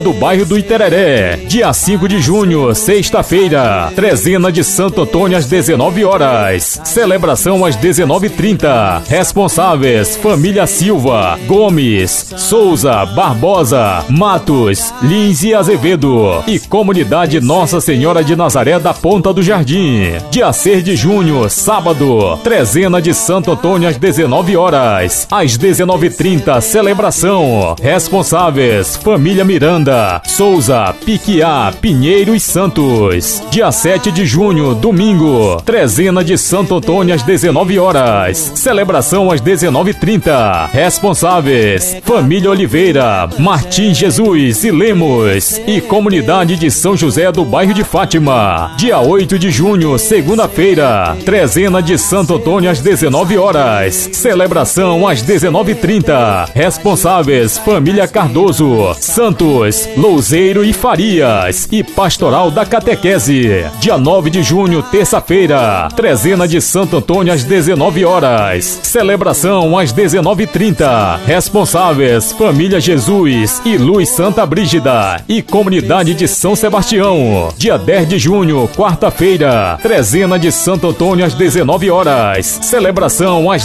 do bairro do Itereré, dia 5 de junho, sexta-feira, trezena de Santo Antônio às 19 horas, celebração às 19h30, responsáveis, família Silva, Gomes, Souza, Barbosa, Matos, Lins e Azevedo e comunidade Nossa Senhora de Nazaré da Ponta do Jardim, dia 6 de junho, sábado, trezena de Santo Antônio às 19 horas, às 19h30, celebração, responsáveis, família Miranda, Souza, Piquiá, Pinheiro e Santos. Dia 7 de junho, domingo, trezena de Santo Antônio às 19 horas. Celebração às 19h30. Responsáveis, família Oliveira, Martim Jesus e Lemos e comunidade de São José do bairro de Fátima. Dia 8 de junho, segunda-feira, trezena de Santo Antônio às 19 horas. Celebração às 19h30. Responsáveis, família Cardoso, Santos, Louzeiro e Farias e Pastoral da Catequese. Dia 9 de junho, terça-feira, trezena de Santo Antônio às 19 horas. Celebração às 19h30. Responsáveis, família Jesus e Luz Santa Brígida e comunidade de São Sebastião. Dia 10 de junho, quarta-feira, trezena de Santo Antônio às 19 horas. Celebração às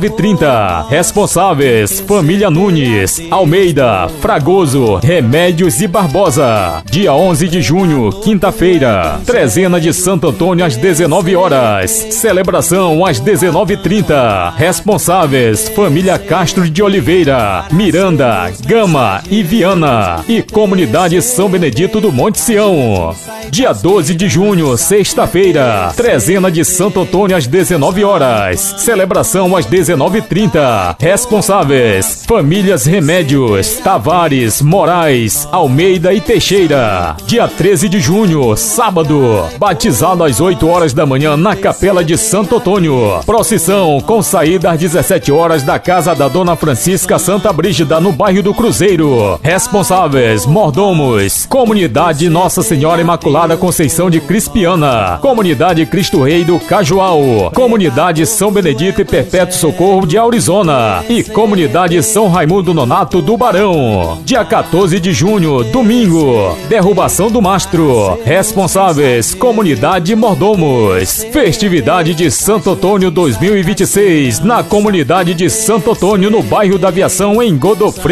19h30. Responsáveis, família Nunes, Almeida, Fragoso, Remédios e Barbosa. Dia 11 de junho, quinta-feira, trezena de Santo Antônio às 19 horas. Celebração às 19h30. Responsáveis, família Castro de Oliveira, Miranda, Gama e Viana e comunidade São Benedito do Monte Sião. Dia 12 de junho, sexta-feira, trezena de Santo Antônio às 19 horas. Celebração às 19h30. Responsáveis, famílias Remédios, Tavares, Moraes, Almeida e Teixeira. Dia 13 de junho, sábado, batizado às 8 horas da manhã na Capela de Santo Antônio. Procissão com saída às 17 horas da casa da Dona Francisca Santa Brígida no bairro do Cruzeiro. Responsáveis, mordomos, comunidade Nossa Senhora Imaculada Conceição de Crispiana, comunidade Cristo Rei do Cajual, comunidade São Benedito e Perpétuo Socorro de Aurizona e comunidade São Raimundo Nonato do Barão. Dia 14 de junho, domingo, derrubação do mastro. Responsáveis, comunidade Mordomos. Festividade de Santo Antônio 2026 na comunidade de Santo Antônio no bairro da Aviação em Godofredo.